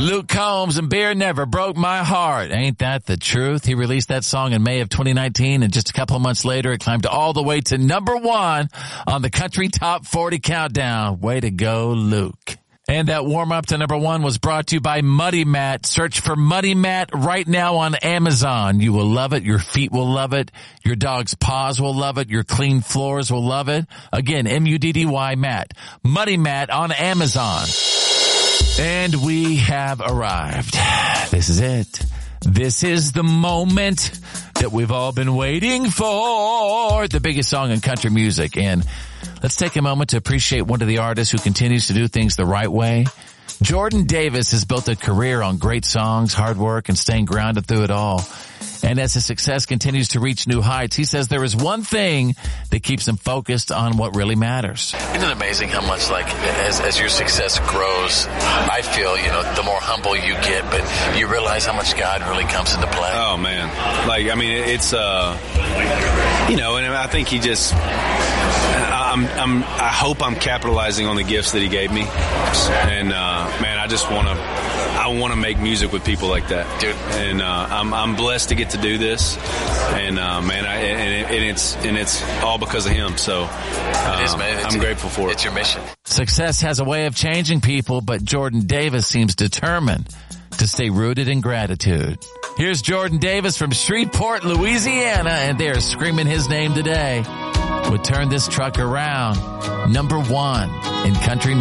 Luke Combs and Beer Never Broke My Heart. Ain't that the truth? He released that song in May of 2019, and just a couple of months later, it climbed all the way to number 1 on the Country Top 40 Countdown. Way to go, Luke. And that warm-up to number 1 was brought to you by Muddy Mat. Search for Muddy Mat right now on Amazon. You will love it. Your feet will love it. Your dog's paws will love it. Your clean floors will love it. Again, M-U-D-D-Y Mat. Muddy Mat on Amazon. And we have arrived. This is it. This is the moment that we've all been waiting for. The biggest song in country music. And let's take a moment to appreciate one of the artists who continues to do things the right way. Jordan Davis has built a career on great songs, hard work, and staying grounded through it all. And as his success continues to reach new heights, he says there is one thing that keeps him focused on what really matters. Isn't it amazing how much, like, as your success grows, I feel, the more humble you get, but you realize how much God really comes into play. Oh, man. Like, I mean, it's, and I think he just, I hope I'm capitalizing on the gifts that he gave me. And, man, I want to make music with people like that. Dude. And, I'm blessed to get to do this. And, man, it's all because of him. So, it is, man. I'm grateful for it. It's your mission. Success has a way of changing people, but Jordan Davis seems determined to stay rooted in gratitude. Here's Jordan Davis from Shreveport, Louisiana, and they're screaming his name today. Would turn this truck around. Number 1 in country music.